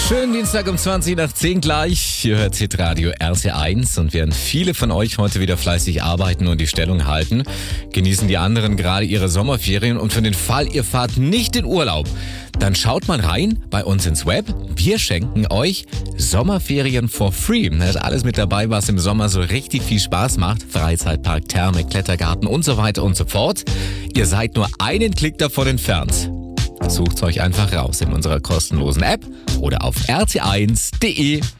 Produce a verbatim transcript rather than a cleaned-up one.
Schönen Dienstag um zwanzig nach zehn gleich. Hier hört Hitradio R T eins und während viele von euch heute wieder fleißig arbeiten und die Stellung halten, genießen die anderen gerade ihre Sommerferien und für den Fall, ihr fahrt nicht in Urlaub, dann schaut mal rein bei uns ins Web. Wir schenken euch Sommerferien for free. Da ist alles mit dabei, was im Sommer so richtig viel Spaß macht. Freizeitpark, Therme, Klettergarten und so weiter und so fort. Ihr seid nur einen Klick davon entfernt. Sucht's euch einfach raus in unserer kostenlosen App oder auf r t eins punkt d e.